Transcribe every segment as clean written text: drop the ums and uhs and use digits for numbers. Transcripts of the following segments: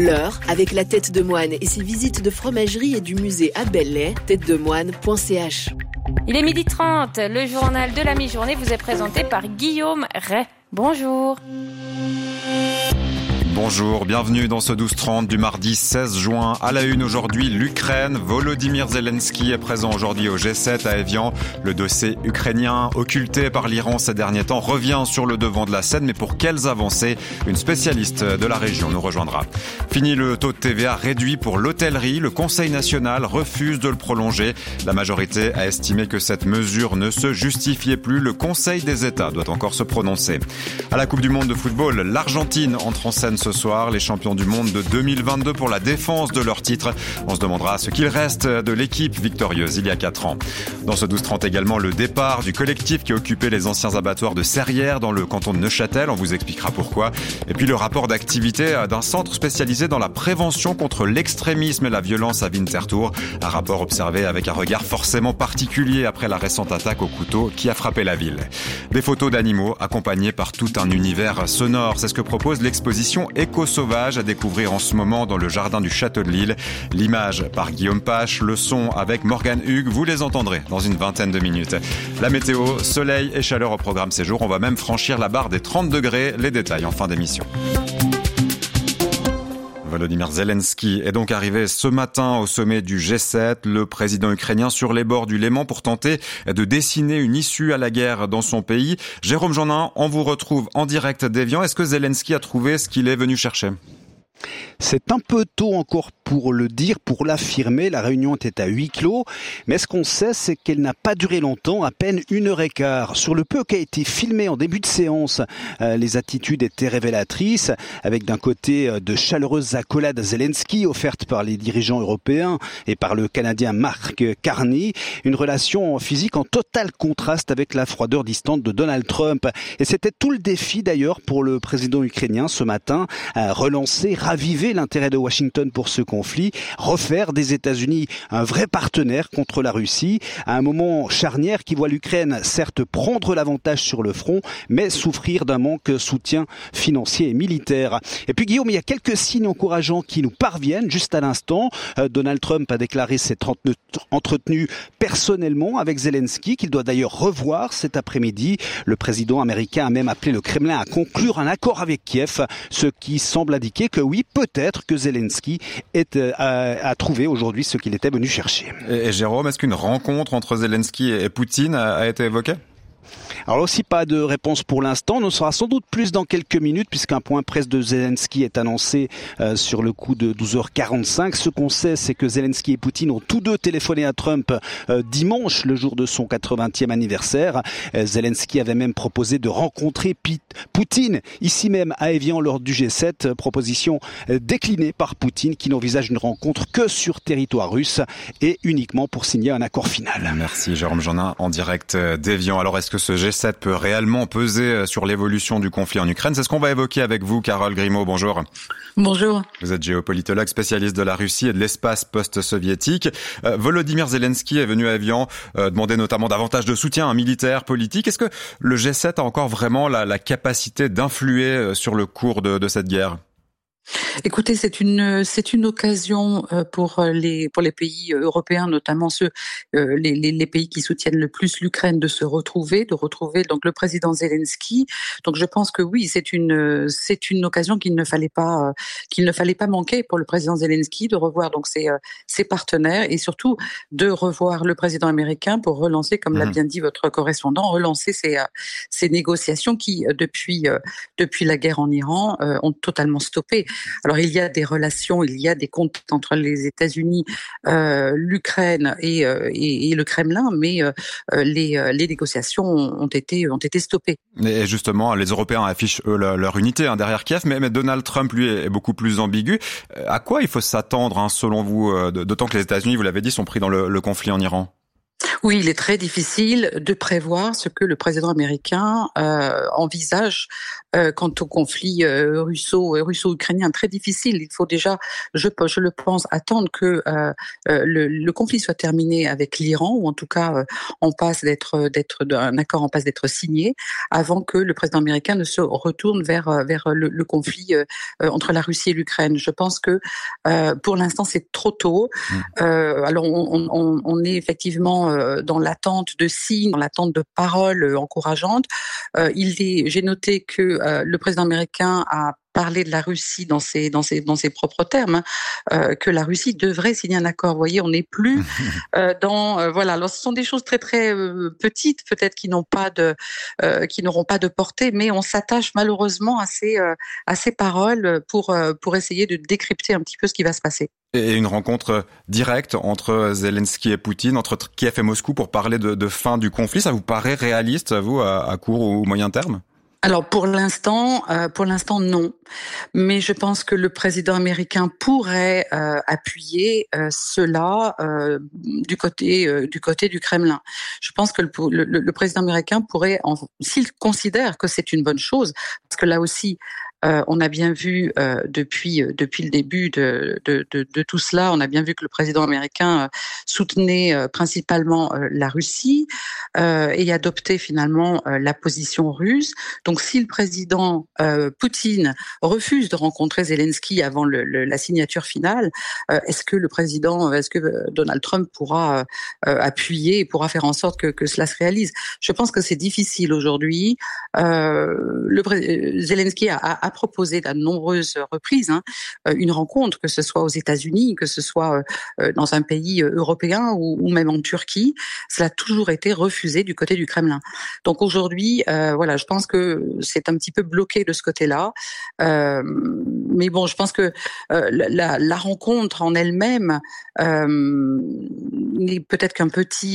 L'heure, avec la tête de moine et ses visites de fromagerie et du musée à Belley, têtedemoine.ch. Il est 12h30, le journal de la mi-journée vous est présenté par Guillaume Ray. Bonjour. Bonjour, bienvenue dans ce 12h30 du mardi 16 juin. À la une aujourd'hui, l'Ukraine. Volodymyr Zelensky est présent aujourd'hui au G7 à Évian. Le dossier ukrainien, occulté par l'Iran ces derniers temps, revient sur le devant de la scène. Mais pour quelles avancées? Une spécialiste de la région nous rejoindra. Fini le taux de TVA réduit pour l'hôtellerie. Le Conseil national refuse de le prolonger. La majorité a estimé que cette mesure ne se justifiait plus. Le Conseil des États doit encore se prononcer. À la Coupe du monde de football, l'Argentine entre en scène ce soir, les champions du monde de 2022 pour la défense de leur titre. On se demandera ce qu'il reste de l'équipe victorieuse il y a 4 ans. Dans ce 12h30 également, le départ du collectif qui occupait les anciens abattoirs de Serrières dans le canton de Neuchâtel. On vous expliquera pourquoi. Et puis le rapport d'activité d'un centre spécialisé dans la prévention contre l'extrémisme et la violence à Winterthur. Un rapport observé avec un regard forcément particulier après la récente attaque au couteau qui a frappé la ville. Des photos d'animaux accompagnées par tout un univers sonore. C'est ce que propose l'exposition Éco-sauvage à découvrir en ce moment dans le jardin du Château de Lille. L'image par Guillaume Pache, le son avec Morgane Hugues, vous les entendrez dans une vingtaine de minutes. La météo, soleil et chaleur au programme ces jours. On va même franchir la barre des 30 degrés. Les détails en fin d'émission. Volodymyr Zelensky est donc arrivé ce matin au sommet du G7, le président ukrainien sur les bords du Léman pour tenter de dessiner une issue à la guerre dans son pays. Jérôme Jeannin, on vous retrouve en direct d'Évian. Est-ce que Zelensky a trouvé ce qu'il est venu chercher ? C'est un peu tôt encore pour le dire, pour l'affirmer. La réunion était à huis clos. Mais ce qu'on sait, c'est qu'elle n'a pas duré longtemps, à peine 1h15. Sur le peu qui a été filmé en début de séance, les attitudes étaient révélatrices, avec d'un côté de chaleureuses accolades à Zelensky offertes par les dirigeants européens et par le Canadien Mark Carney. Une relation physique en total contraste avec la froideur distante de Donald Trump. Et c'était tout le défi d'ailleurs pour le président ukrainien ce matin, relancer, raviver l'intérêt de Washington pour ce conflit, refaire des États-Unis un vrai partenaire contre la Russie, à un moment charnière qui voit l'Ukraine certes prendre l'avantage sur le front, mais souffrir d'un manque de soutien financier et militaire. Et puis Guillaume, il y a quelques signes encourageants qui nous parviennent juste à l'instant. Donald Trump a déclaré s'être entretenu personnellement avec Zelensky, qu'il doit d'ailleurs revoir cet après-midi. Le président américain a même appelé le Kremlin à conclure un accord avec Kiev, ce qui semble indiquer que oui, peut-être que Zelensky a trouvé aujourd'hui ce qu'il était venu chercher. Et Jérôme, est-ce qu'une rencontre entre Zelensky et Poutine a été évoquée ? Alors là aussi, pas de réponse pour l'instant. On en saura sans doute plus dans quelques minutes puisqu'un point presse de Zelensky est annoncé sur le coup de 12h45. Ce qu'on sait, c'est que Zelensky et Poutine ont tous deux téléphoné à Trump dimanche, le jour de son 80e anniversaire. Zelensky avait même proposé de rencontrer Poutine ici même à Évian lors du G7. Proposition déclinée par Poutine qui n'envisage une rencontre que sur territoire russe et uniquement pour signer un accord final. Merci Jérôme Jeannin en direct d'Évian. Alors est-ce que ce G7 peut réellement peser sur l'évolution du conflit en Ukraine? C'est ce qu'on va évoquer avec vous, Carole Grimaud. Bonjour. Bonjour. Vous êtes géopolitologue spécialiste de la Russie et de l'espace post-soviétique. Volodymyr Zelensky est venu à Évian demander notamment davantage de soutien militaire, politique. Est-ce que le G7 a encore vraiment la capacité d'influer sur le cours de cette guerre? Écoutez, c'est une occasion pour les pays européens, notamment les pays qui soutiennent le plus l'Ukraine, de retrouver donc le président Zelensky. Donc je pense que oui, c'est une occasion qu'il ne fallait pas manquer pour le président Zelensky, de revoir donc ses partenaires et surtout de revoir le président américain pour relancer, comme l'a bien dit votre correspondant, relancer ces négociations qui depuis la guerre en Iran ont totalement stoppé. Alors il y a des relations, il y a des contacts entre les États-Unis, l'Ukraine et le Kremlin, mais les négociations ont été stoppées. Et justement, les Européens affichent eux leur unité derrière Kiev, mais Donald Trump lui est beaucoup plus ambigu. À quoi il faut s'attendre selon vous, d'autant que les États-Unis, vous l'avez dit, sont pris dans le conflit en Iran? Oui, il est très difficile de prévoir ce que le président américain envisage quant au conflit russo-ukrainien très difficile. Il faut déjà, je le pense, attendre que le conflit soit terminé avec l'Iran, ou en tout cas un accord en passe d'être signé, avant que le président américain ne se retourne vers le conflit entre la Russie et l'Ukraine. Je pense que pour l'instant c'est trop tôt. Alors on est effectivement dans l'attente de signes, dans l'attente de paroles encourageantes. J'ai noté que le président américain a parlé de la Russie dans ses propres termes, que la Russie devrait signer un accord. Vous voyez, on n'est plus voilà. Alors, ce sont des choses très très petites, peut-être qui n'auront pas de portée, mais on s'attache malheureusement à ces paroles pour essayer de décrypter un petit peu ce qui va se passer. Et une rencontre directe entre Zelensky et Poutine, entre Kiev et Moscou, pour parler de fin du conflit, ça vous paraît réaliste, vous, à court ou moyen terme ? Alors pour l'instant non, mais je pense que le président américain pourrait appuyer cela du côté du Kremlin. Je pense que le président américain pourrait, s'il considère que c'est une bonne chose, parce que là aussi on a bien vu depuis le début de tout cela, on a bien vu que le président américain soutenait principalement la Russie et adoptait finalement la position russe. Donc si le président Poutine refuse de rencontrer Zelensky avant la signature finale, est-ce que Donald Trump pourra appuyer et pourra faire en sorte que cela se réalise? Je pense que c'est difficile aujourd'hui. Zelensky a proposé à de nombreuses reprises une rencontre, que ce soit aux États-Unis, que ce soit dans un pays européen ou même en Turquie. Cela a toujours été refusé du côté du Kremlin. Donc aujourd'hui, je pense que c'est un petit peu bloqué de ce côté-là. Mais bon, je pense que la rencontre en elle-même n'est peut-être qu'une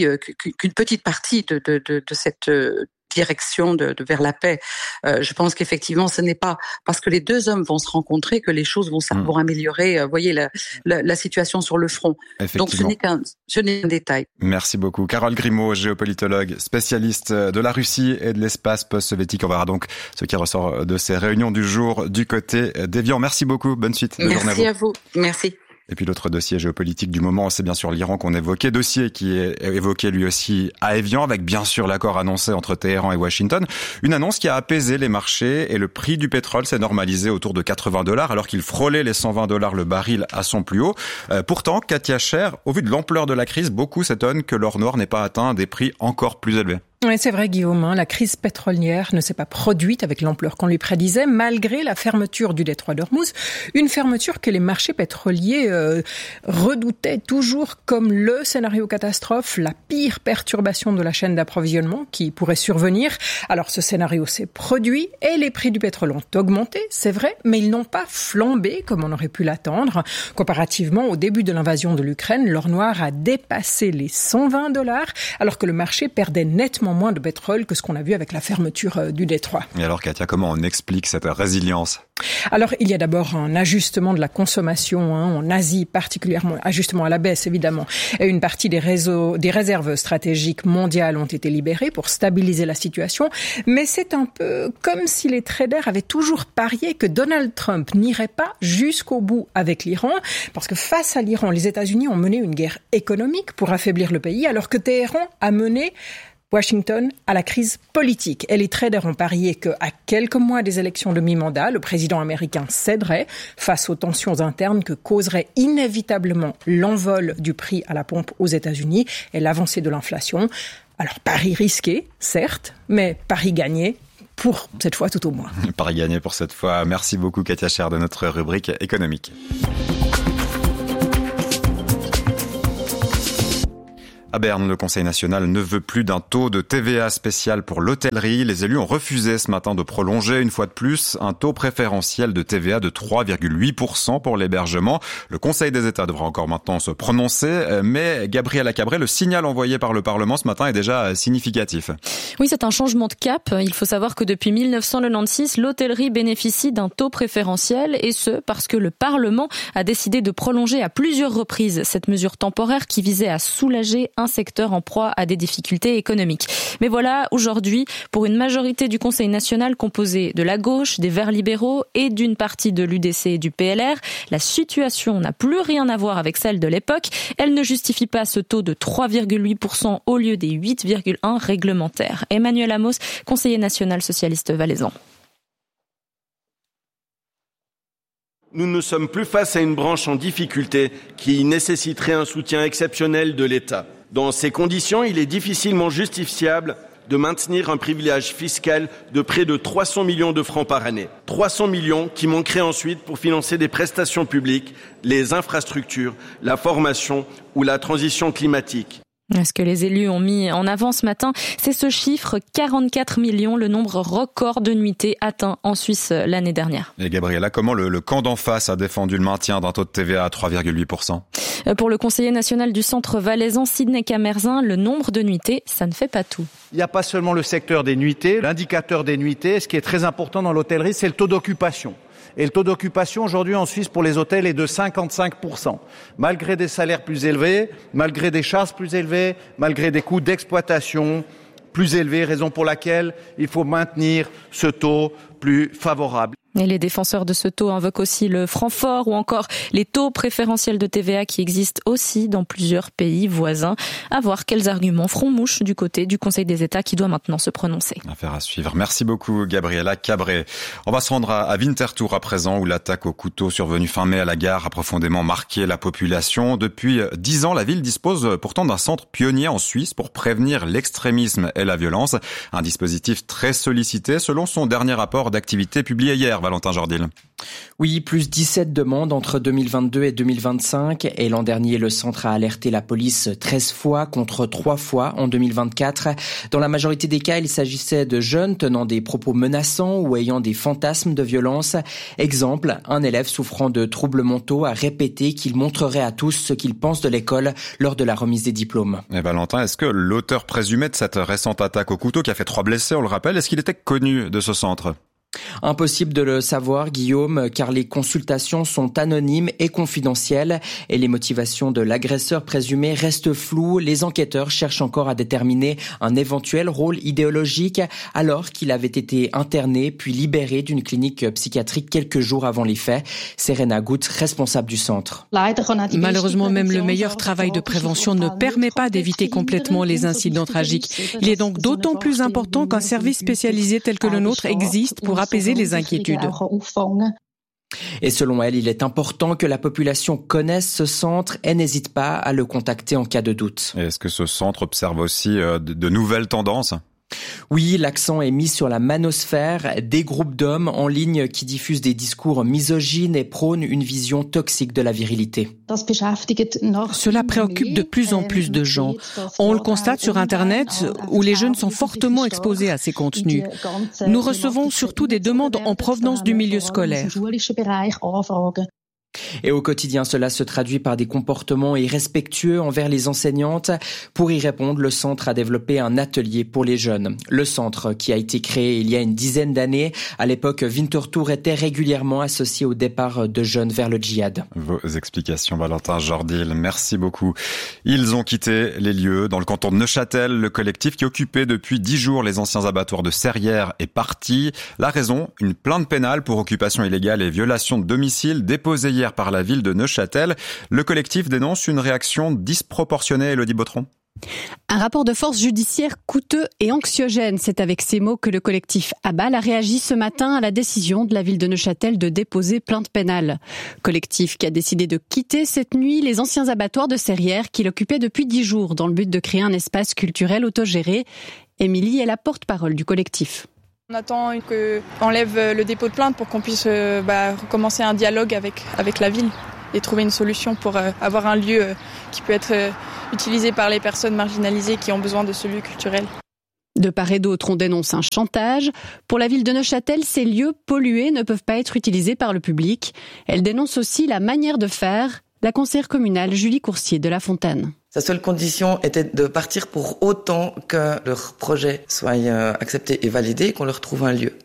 petite partie de cette direction vers la paix. Je pense qu'effectivement, ce n'est pas parce que les deux hommes vont se rencontrer que les choses vont améliorer. Voyez la situation sur le front. Donc ce n'est qu'un détail. Merci beaucoup, Carole Grimaud, géopolitologue, spécialiste de la Russie et de l'espace post-soviétique. On verra donc ce qui ressort de ces réunions du jour du côté d'Évian. Merci beaucoup. Bonne suite. Merci à vous. Merci. Et puis l'autre dossier géopolitique du moment, c'est bien sûr l'Iran qu'on évoquait. Dossier qui est évoqué lui aussi à Évian, avec bien sûr l'accord annoncé entre Téhéran et Washington. Une annonce qui a apaisé les marchés et le prix du pétrole s'est normalisé autour de $80 alors qu'il frôlait les $120 le baril à son plus haut. Pourtant, Katia Scher, au vu de l'ampleur de la crise, beaucoup s'étonnent que l'or noir n'ait pas atteint des prix encore plus élevés. Oui, c'est vrai, Guillaume. La crise pétrolière ne s'est pas produite avec l'ampleur qu'on lui prédisait, malgré la fermeture du détroit d'Ormuz. Une fermeture que les marchés pétroliers redoutaient toujours comme le scénario catastrophe, la pire perturbation de la chaîne d'approvisionnement qui pourrait survenir. Alors, ce scénario s'est produit et les prix du pétrole ont augmenté, c'est vrai, mais ils n'ont pas flambé comme on aurait pu l'attendre. Comparativement au début de l'invasion de l'Ukraine, l'or noir a dépassé les $120, alors que le marché perdait nettement moins de pétrole que ce qu'on a vu avec la fermeture du détroit. Et alors, Katia, comment on explique cette résilience ? Alors, il y a d'abord un ajustement de la consommation en Asie, particulièrement ajustement à la baisse, évidemment. Et une partie des réserves stratégiques mondiales ont été libérées pour stabiliser la situation. Mais c'est un peu comme si les traders avaient toujours parié que Donald Trump n'irait pas jusqu'au bout avec l'Iran. Parce que face à l'Iran, les États-Unis ont mené une guerre économique pour affaiblir le pays, alors que Téhéran a mené Washington à la crise politique. Et les traders ont parié qu'à quelques mois des élections de mi-mandat, le président américain céderait face aux tensions internes que causerait inévitablement l'envol du prix à la pompe aux États-Unis et l'avancée de l'inflation. Alors, pari risqué, certes, mais pari gagné pour cette fois tout au moins. Pari gagné pour cette fois. Merci beaucoup, Katia Scher, de notre rubrique économique. À Berne, le Conseil national ne veut plus d'un taux de TVA spécial pour l'hôtellerie. Les élus ont refusé ce matin de prolonger une fois de plus un taux préférentiel de TVA de 3,8% pour l'hébergement. Le Conseil des États devra encore maintenant se prononcer, mais Gabriela Cabré, le signal envoyé par le Parlement ce matin est déjà significatif. Oui, c'est un changement de cap. Il faut savoir que depuis 1996, l'hôtellerie bénéficie d'un taux préférentiel, et ce parce que le Parlement a décidé de prolonger à plusieurs reprises cette mesure temporaire qui visait à soulager un secteur en proie à des difficultés économiques. Mais voilà, aujourd'hui, pour une majorité du Conseil national composée de la gauche, des Verts libéraux et d'une partie de l'UDC et du PLR, la situation n'a plus rien à voir avec celle de l'époque. Elle ne justifie pas ce taux de 3,8% au lieu des 8,1% réglementaires. Emmanuel Amos, conseiller national socialiste valaisan. Nous ne sommes plus face à une branche en difficulté qui nécessiterait un soutien exceptionnel de l'État. Dans ces conditions, il est difficilement justifiable de maintenir un privilège fiscal de près de 300 millions de francs par année. 300 millions qui manqueraient ensuite pour financer des prestations publiques, les infrastructures, la formation ou la transition climatique. Ce que les élus ont mis en avant ce matin, c'est ce chiffre, 44 millions, le nombre record de nuitées atteint en Suisse l'année dernière. Et Gabriella, comment le camp d'en face a défendu le maintien d'un taux de TVA à 3,8%? Pour le conseiller national du centre valaisan, Sidney Camerzin, le nombre de nuitées, ça ne fait pas tout. Il n'y a pas seulement le secteur des nuitées, l'indicateur des nuitées, ce qui est très important dans l'hôtellerie, c'est le taux d'occupation. Et le taux d'occupation aujourd'hui en Suisse pour les hôtels est de 55%. Malgré des salaires plus élevés, malgré des charges plus élevées, malgré des coûts d'exploitation plus élevés, raison pour laquelle il faut maintenir ce taux plus favorable. Et les défenseurs de ce taux invoquent aussi le franc fort ou encore les taux préférentiels de TVA qui existent aussi dans plusieurs pays voisins. À voir quels arguments feront mouche du côté du Conseil des États qui doit maintenant se prononcer. Affaire à suivre. Merci beaucoup Gabriella Cabré. On va se rendre à Winterthur à présent où l'attaque au couteau survenue fin mai à la gare a profondément marqué la population. Depuis 10 ans, la ville dispose pourtant d'un centre pionnier en Suisse pour prévenir l'extrémisme et la violence. Un dispositif très sollicité selon son dernier rapport d'activité publié hier. Valentin Jordil. Oui, plus 17 demandes entre 2022 et 2025. Et l'an dernier, le centre a alerté la police 13 fois contre 3 fois en 2024. Dans la majorité des cas, il s'agissait de jeunes tenant des propos menaçants ou ayant des fantasmes de violence. Exemple, un élève souffrant de troubles mentaux a répété qu'il montrerait à tous ce qu'il pense de l'école lors de la remise des diplômes. Et Valentin, est-ce que l'auteur présumé de cette récente attaque au couteau qui a fait 3 blessés, on le rappelle, est-ce qu'il était connu de ce centre ? Impossible de le savoir, Guillaume, car les consultations sont anonymes et confidentielles et les motivations de l'agresseur présumé restent floues. Les enquêteurs cherchent encore à déterminer un éventuel rôle idéologique alors qu'il avait été interné puis libéré d'une clinique psychiatrique quelques jours avant les faits. Serena Gut, responsable du centre. Malheureusement, même le meilleur travail de prévention ne permet pas d'éviter complètement les incidents tragiques. Il est donc d'autant plus important qu'un service spécialisé tel que le nôtre existe pour apaiser les inquiétudes. Et selon elle, il est important que la population connaisse ce centre et n'hésite pas à le contacter en cas de doute. Et est-ce que ce centre observe aussi de nouvelles tendances ? Oui, l'accent est mis sur la manosphère, des groupes d'hommes en ligne qui diffusent des discours misogynes et prônent une vision toxique de la virilité. Cela préoccupe de plus en plus de gens. On le constate sur Internet où les jeunes sont fortement exposés à ces contenus. Nous recevons surtout des demandes en provenance du milieu scolaire. Et au quotidien, cela se traduit par des comportements irrespectueux envers les enseignantes. Pour y répondre, le centre a développé un atelier pour les jeunes. Le centre, qui a été créé il y a une dizaine d'années, à l'époque, Winterthur était régulièrement associé au départ de jeunes vers le djihad. Vos explications, Valentin Jordil, merci beaucoup. Ils ont quitté les lieux dans le canton de Neuchâtel. Le collectif qui occupait depuis 10 jours les anciens abattoirs de Serrières est parti. La raison, une plainte pénale pour occupation illégale et violation de domicile déposée hier par la ville de Neuchâtel. Le collectif dénonce une réaction disproportionnée, Élodie Bautron. Un rapport de force judiciaire coûteux et anxiogène. C'est avec ces mots que le collectif Abal a réagi ce matin à la décision de la ville de Neuchâtel de déposer plainte pénale. Collectif qui a décidé de quitter cette nuit les anciens abattoirs de Serrières qu'il occupait depuis 10 jours dans le but de créer un espace culturel autogéré. Émilie est la porte-parole du collectif. On attend qu'on lève le dépôt de plainte pour qu'on puisse recommencer un dialogue avec la ville et trouver une solution pour avoir un lieu qui peut être utilisé par les personnes marginalisées qui ont besoin de ce lieu culturel. De part et d'autre, on dénonce un chantage. Pour la ville de Neuchâtel, ces lieux pollués ne peuvent pas être utilisés par le public. Elle dénonce aussi la manière de faire. La conseillère communale Julie Coursier de La Fontaine. Sa seule condition était de partir pour autant que leur projet soit accepté et validé et qu'on leur trouve un lieu.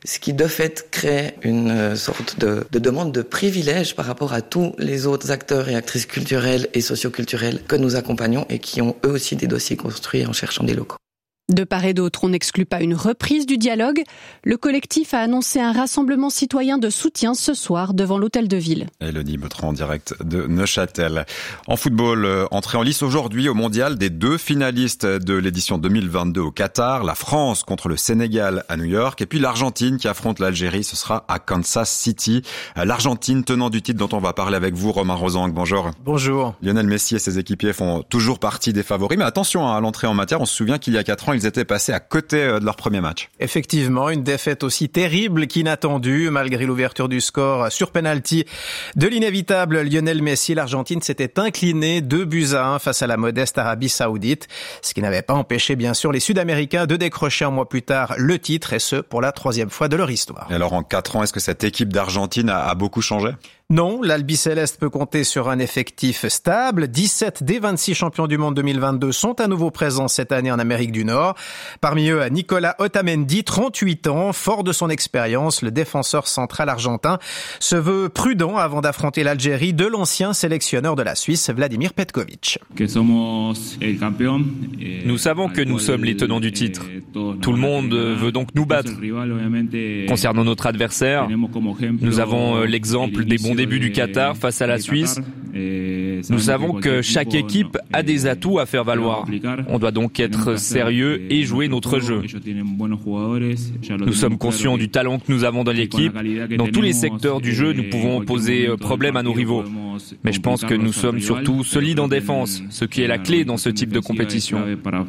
ce qui de fait crée une sorte de demande de privilège par rapport à tous les autres acteurs et actrices culturelles et socioculturelles que nous accompagnons et qui ont eux aussi des dossiers construits en cherchant des locaux. De part et d'autre, on n'exclut pas une reprise du dialogue. Le collectif a annoncé un rassemblement citoyen de soutien ce soir devant l'hôtel de ville. Elodie Bertrand en direct de Neuchâtel. En football, entrée en lice aujourd'hui au mondial des 2 finalistes de l'édition 2022 au Qatar. La France contre le Sénégal à New York et puis l'Argentine qui affronte l'Algérie. Ce sera à Kansas City. L'Argentine, tenant du titre dont on va parler avec vous, Romain Rozang. Bonjour. Bonjour. Lionel Messi et ses équipiers font toujours partie des favoris. Mais attention à l'entrée en matière. On se souvient qu'il y a 4 ans, ils étaient passés à côté de leur premier match. Effectivement, une défaite aussi terrible qu'inattendue. Malgré l'ouverture du score sur penalty de l'inévitable Lionel Messi, l'Argentine s'était inclinée 2-1 face à la modeste Arabie Saoudite. Ce qui n'avait pas empêché, bien sûr, les Sud-Américains de décrocher un mois plus tard le titre, et ce, pour la 3e fois de leur histoire. Et alors, en 4 ans, est-ce que cette équipe d'Argentine a beaucoup changé ? Non, l'Albiceleste peut compter sur un effectif stable. 17 des 26 champions du monde 2022 sont à nouveau présents cette année en Amérique du Nord. Parmi eux, Nicolas Otamendi, 38 ans. Fort de son expérience, le défenseur central argentin se veut prudent avant d'affronter l'Algérie de l'ancien sélectionneur de la Suisse, Vladimir Petkovic. Nous savons que nous sommes les tenants du titre. Tout le monde veut donc nous battre. Concernant notre adversaire, nous avons l'exemple des bons début du Qatar face à la Suisse. Nous savons que chaque équipe a des atouts à faire valoir. On doit donc être sérieux et jouer notre jeu. Nous sommes conscients du talent que nous avons dans l'équipe. Dans tous les secteurs du jeu, nous pouvons poser problème à nos rivaux. Mais je pense que nous sommes surtout solides en défense, ce qui est la clé dans ce type de compétition.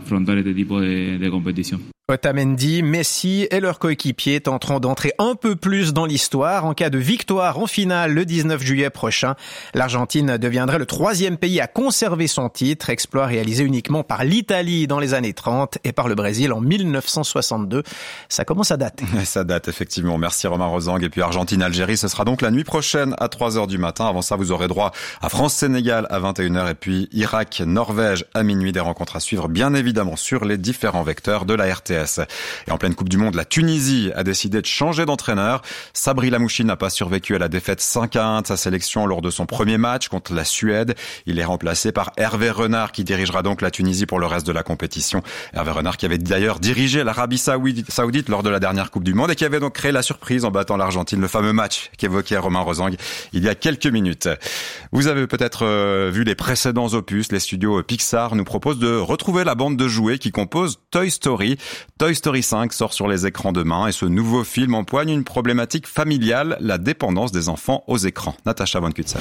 Otamendi, Messi et leurs coéquipiers tenteront d'entrer un peu plus dans l'histoire. En cas de victoire en finale le 19 juillet prochain, l'Argentine deviendrait le 3e pays à conserver son titre, exploit réalisé uniquement par l'Italie dans les années 30 et par le Brésil en 1962. Ça commence à dater. Ça date, effectivement. Merci Romain Rozang. Et puis Argentine-Algérie, ce sera donc la nuit prochaine à 3h du matin. Avant ça, vous aurez droit à France-Sénégal à 21h et puis Irak-Norvège à minuit. Des rencontres à suivre, bien évidemment, sur les différents vecteurs de la RTS. Et en pleine Coupe du Monde, la Tunisie a décidé de changer d'entraîneur. Sabri Lamouchi n'a pas survécu à la défaite 5-1 de sa sélection lors de son premier match contre la Suède. Il est remplacé par Hervé Renard qui dirigera donc la Tunisie pour le reste de la compétition. Hervé Renard qui avait d'ailleurs dirigé l'Arabie Saoudite lors de la dernière Coupe du Monde et qui avait donc créé la surprise en battant l'Argentine, le fameux match qu'évoquait Romain Rozang il y a quelques minutes. Vous avez peut-être vu les précédents opus. Les studios Pixar nous proposent de retrouver la bande de jouets qui compose Toy Story. Toy Story 5 sort sur les écrans demain et ce nouveau film empoigne une problématique familiale, la dépendance des enfants aux écrans. Natacha Van Kutsen.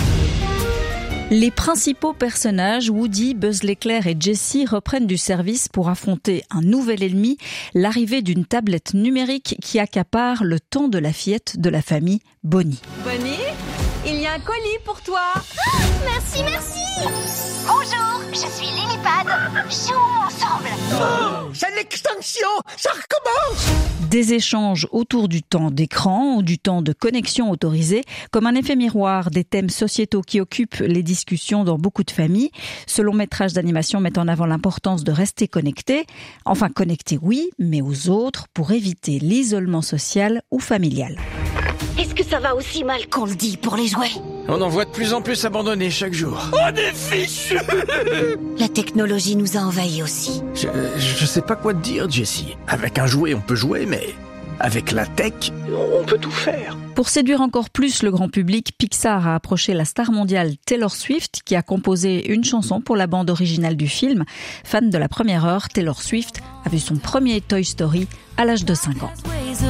Les principaux personnages, Woody, Buzz l'éclair et Jessie, reprennent du service pour affronter un nouvel ennemi, l'arrivée d'une tablette numérique qui accapare le temps de la fillette de la famille, Bonnie. Bonnie, il y a un colis pour toi. Ah, merci. Bonjour, je suis Lillipad. Jouons ensemble. Oh, c'est l'extinction, ça recommence. Des échanges autour du temps d'écran ou du temps de connexion autorisé, comme un effet miroir des thèmes sociétaux qui occupent les discussions dans beaucoup de familles. Ce long métrage d'animation met en avant l'importance de rester connecté. Enfin, connecté oui, mais aux autres pour éviter l'isolement social ou familial. Est-ce que ça va aussi mal qu'on le dit pour les jouets ? On en voit de plus en plus abandonnés chaque jour. On est fichus. La technologie nous a envahis aussi. Je sais pas quoi te dire, Jessie. Avec un jouet, on peut jouer, mais avec la tech, on peut tout faire. Pour séduire encore plus le grand public, Pixar a approché la star mondiale Taylor Swift, qui a composé une chanson pour la bande originale du film. Fan de la première heure, Taylor Swift a vu son premier Toy Story à l'âge de 5 ans.